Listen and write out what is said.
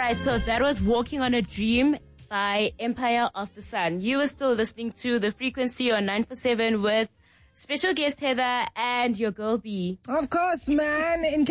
right, so that was Walking on a Dream by Empire of the Sun. You are still listening to The Frequency on 947 with special guest Heather and your girl B. Of course, man.